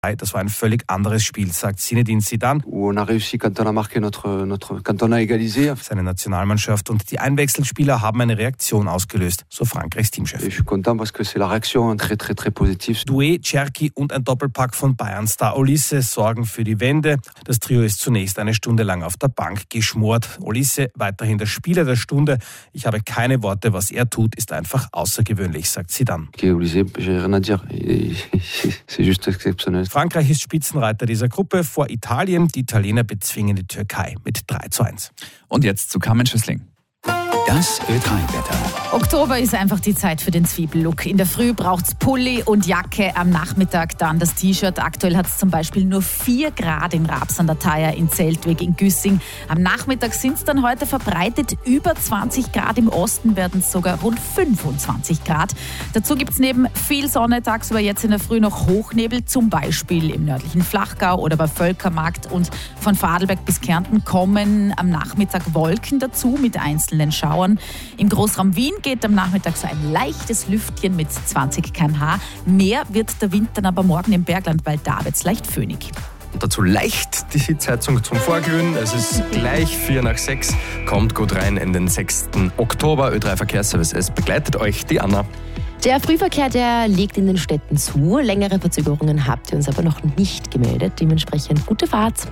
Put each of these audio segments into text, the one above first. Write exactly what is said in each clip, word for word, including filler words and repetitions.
Das war ein völlig anderes Spiel, sagt Zinedine Zidane. On a réussi quand on a marqué notre, notre, quand on a égalisé. Seine Nationalmannschaft und die Einwechselspieler haben eine Reaktion ausgelöst, so Frankreichs Teamchef. Ich suis content parce que c'est la réaction très très très positive. Doué, Cherki und ein Doppelpack von Bayern-Star Olise sorgen für die Wende. Das Trio ist zunächst eine Stunde lang auf der Bank geschmort. Olise weiterhin der Spieler der Stunde. Ich habe keine Worte, was er tut, ist einfach außergewöhnlich, sagt Zidane. Olise, j'ai rien à dire. C'est juste exceptionnel. Frankreich ist Spitzenreiter dieser Gruppe vor Italien. Die Italiener bezwingen die Türkei mit drei zu eins. Und jetzt zu Carmen Schüssling. Das Ö drei Wetter. Oktober ist einfach die Zeit für den Zwiebellook. In der Früh braucht's Pulli und Jacke, am Nachmittag dann das T-Shirt. Aktuell hat es zum Beispiel nur vier Grad in Raps an der Thaya, in Zeltweg, in Güssing. Am Nachmittag sind es dann heute verbreitet über zwanzig Grad. Im Osten werden es sogar rund fünfundzwanzig Grad. Dazu gibt es neben viel Sonne tagsüber jetzt in der Früh noch Hochnebel, zum Beispiel im nördlichen Flachgau oder bei Völkermarkt. Und von Vorarlberg bis Kärnten kommen am Nachmittag Wolken dazu mit einzelnen Schauern. Im Großraum Wien geht am Nachmittag so ein leichtes Lüftchen mit zwanzig Kilometer pro Stunde. Mehr wird der Wind dann aber morgen im Bergland, weil da wird es leicht föhnig. Und dazu leicht die Sitzheizung zum Vorglühen. Es ist gleich vier nach sechs. Kommt gut rein in den sechsten Oktober. Ö drei Verkehrsservice. Es begleitet euch die Anna. Der Frühverkehr, der legt in den Städten zu. Längere Verzögerungen habt ihr uns aber noch nicht gemeldet. Dementsprechend gute Fahrt.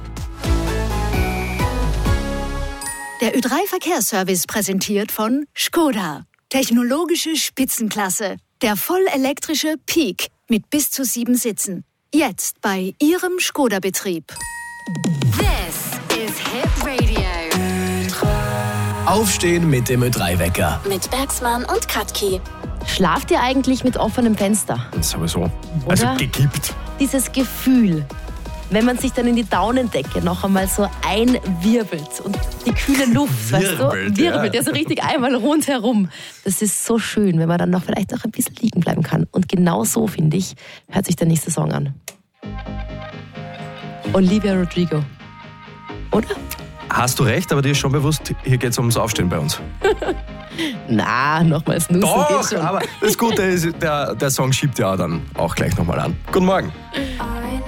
Der Ö drei Verkehrsservice präsentiert von Škoda. Technologische Spitzenklasse. Der vollelektrische Peak mit bis zu sieben Sitzen. Jetzt bei Ihrem Škoda-Betrieb. This is Hit Radio. Aufstehen mit dem Ö drei Wecker. Mit Bergsmann und Katki. Schlaft ihr eigentlich mit offenem Fenster? Sowieso. Also gekippt. Dieses Gefühl, wenn man sich dann in die Daunendecke noch einmal so einwirbelt und die kühle Luft, weißt du, wirbelt ja so richtig einmal rundherum. Das ist so schön, wenn man dann noch vielleicht auch ein bisschen liegen bleiben kann. Und genau so, finde ich, hört sich der nächste Song an. Olivia Rodrigo. Oder? Hast du recht, aber dir ist schon bewusst, hier geht es ums Aufstehen bei uns. Na, nochmal snoozen Doch, geht schon. Aber das Gute ist, der, der Song schiebt ja dann auch gleich nochmal an. Guten Morgen.